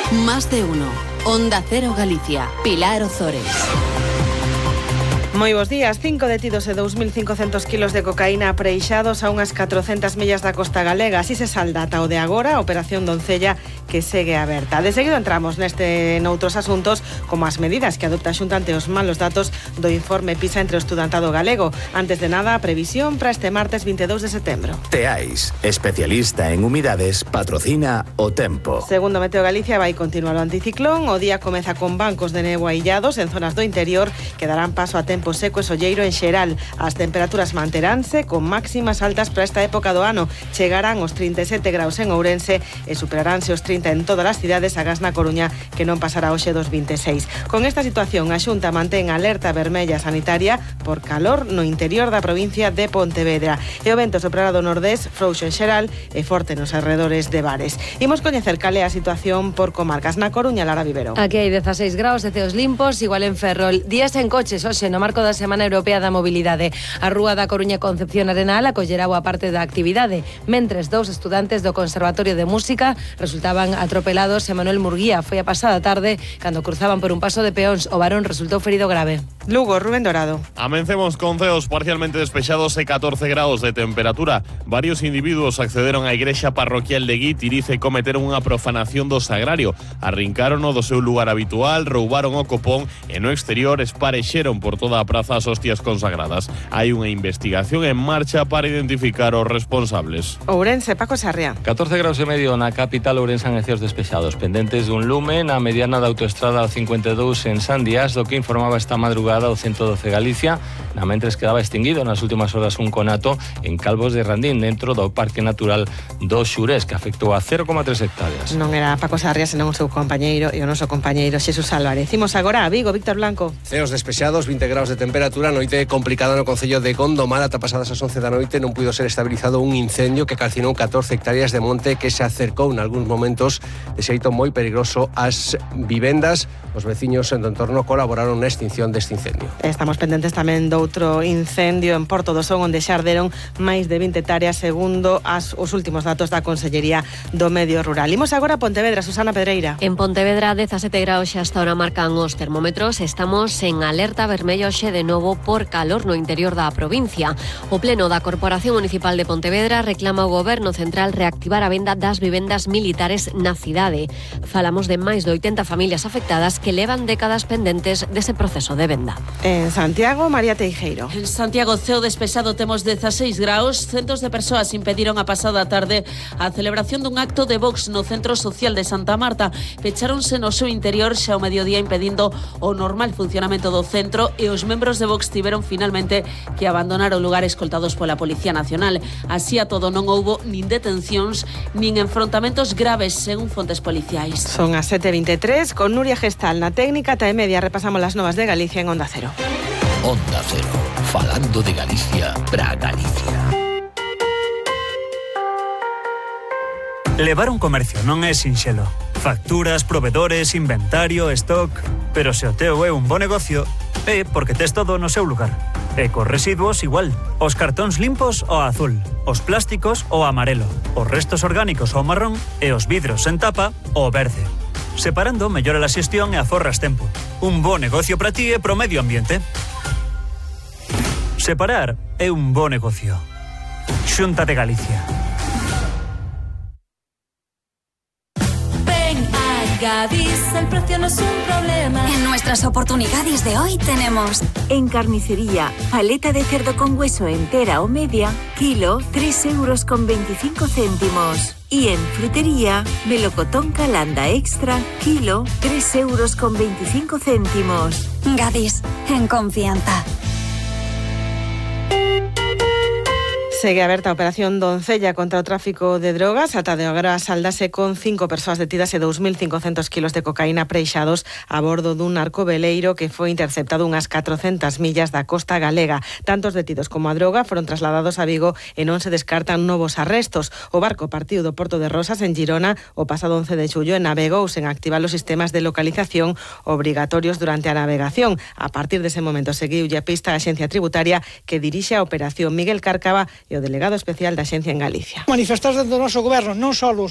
Más de uno. Onda Cero Galicia. Pilar Ozores. Moi bons días. 5 detidos e 2.500 kilos de cocaína apreixados a unhas 400 millas da costa galega. Así se salda ata o de agora a Operación Doncella, que segue aberta. De seguido entramos noutros asuntos, como as medidas que adopta a Xunta ante os malos datos do informe PISA entre o estudantado galego. Antes de nada, a previsión para este martes 22 de setembro. Teais, especialista en humidades, patrocina o tempo. Segundo Meteo Galicia, vai continuar o anticiclón. O día comeza con bancos de néboa illados en zonas do interior que darán paso a tempo seco e solleiro en xeral. As temperaturas manteránse con máximas altas para esta época do ano. Chegarán os 37 graus en Ourense e superaránse os 30 en todas as cidades, agás na Coruña, que non pasará hoxe dos 26. Con esta situación, a Xunta mantén alerta vermella sanitaria por calor no interior da provincia de Pontevedra. E o vento soprará do nordés, frouxo en xeral e forte nos arredores de Bares. Imos coñecer cal é a situación por comarcas. Na Coruña, Lara Vivero. Aquí hai 16 graus de ceos limpos, igual en Ferrol. Días en coches, hoxe, no marco da Semana Europea da Mobilidade. A rúa da Coruña Concepción Arenal acollerá boa parte da actividade, mentres dous estudantes do Conservatorio de Música resultaban atropelados e Manuel Murguía foi a pasada tarde cando cruzaban por un paso de peóns. O varón resultou ferido grave. Lugo, Rubén Dorado. Amencemos con ceos parcialmente despexados e 14 graus de temperatura. Varios individuos accederon á igrexa parroquial de Guitiriz e cometeron unha profanación do sagrario. Arrincarono do seu lugar habitual, roubaron o copón e no exterior esparexeron por toda a praza as hostias consagradas. Hai unha investigación en marcha para identificar os responsables. Ourense, Paco Sarria. 14 graus e medio na capital ourensán e ceos despexados, pendentes dun lume na mediana da autoestrada 52 en San Díaz, do que informaba esta madrugada o 112 Galicia, na mentres quedaba extinguido nas últimas horas un conato en Calvos de Randín, dentro do Parque Natural do Xurés, que afectou a 0,3 hectáreas. Non era Paco Sarria, senón o seu compañeiro e o noso compañeiro Xesús Álvarez. Imos agora a Vigo, Víctor Blanco. Ceos despexados, 20 graus de temperatura, noite complicada no concello de Gondomar. Ata pasadas as 11 da noite non puido ser estabilizado un incendio que calcinou 14 hectáreas de monte que se acercou en algúns momentos de xeito moi peligroso ás vivendas. Os veciños do entorno colaboraron na extinción deste incendio. Estamos pendentes tamén doutro incendio en Porto do Son, onde xa arderon máis de 20 hectáreas segundo os últimos datos da Consellería do Medio Rural. Imos agora a Pontevedra, Susana Pedreira. En Pontevedra, 17 graus xa hasta ahora marcan os termómetros. Estamos en alerta vermello xe de novo por calor no interior da provincia. O Pleno da Corporación Municipal de Pontevedra reclama ao Goberno Central reactivar a venda das vivendas militares na cidade. Falamos de máis de 80 familias afectadas que levan décadas pendentes dese proceso de venda. En Santiago, María Teijeiro. En Santiago, ceo despexado, temos 16 graus. Centos de persoas impediron a pasada tarde a celebración dun acto de Vox no Centro Social de Santa Marta. Pecháronse no seu interior xa ao mediodía impedindo o normal funcionamento do centro e os membros de Vox tiveron finalmente que abandonar o lugar escoltados pola Policía Nacional. Así a todo non houbo nin detencións nin enfrontamentos graves, según fontes policiais. Son as 7:23 con Nuria Gestal na técnica. Ata e media repasamos las novas de Galicia en Onda Cero. Onda Cero, falando de Galicia para Galicia. Levar un comercio non é sinxelo. Facturas, provedores, inventario, stock... Pero se o teu é un bo negocio, é porque tes todo no seu lugar. E cos residuos igual. Os cartóns limpos o azul, os plásticos o amarelo, os restos orgánicos o marrón e os vidros en tapa o verde. Separando, mellora a xestión e aforras tempo. Un bo negocio para ti e pro medio ambiente. Separar é un bo negocio. Xunta de Galicia. Gadis, el precio no es un problema. En nuestras oportunidades de hoy tenemos en carnicería, paleta de cerdo con hueso entera o media, kilo, 3,25 €. Y en frutería, melocotón Calanda Extra, kilo, 3,25 €. Gadis, en confianza. Segue aberta a Operación Doncella contra o tráfico de drogas. Ata de agora saldase con 5 persoas detidas e 2.500 kilos de cocaína apreixados a bordo dun narco veleiro que foi interceptado unhas 400 millas da costa galega. Tantos detidos como a droga foron trasladados a Vigo e non se descartan novos arrestos. O barco partiu do Porto de Rosas en Girona o pasado 11 de xullo e navegou sen activar os sistemas de localización obrigatorios durante a navegación. A partir dese momento seguiulle a pista a Axencia Tributaria que dirixe a operación. Miguel Cárcava e o delegado especial da Axencia en Galicia. Manifestar dentro do noso goberno non só os